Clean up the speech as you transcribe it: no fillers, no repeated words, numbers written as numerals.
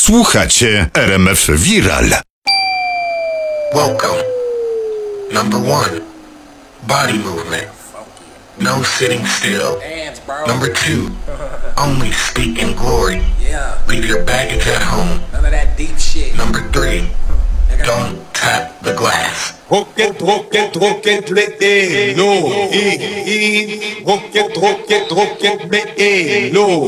Słuchacie RMF Viral. Welcome. Number 1, body movement. No sitting still. Number 2, only speak in glory. Leave your baggage at home. None of that deep shit. Number 3, don't tap the glass. Rocket, me, no. Rocket, me, no.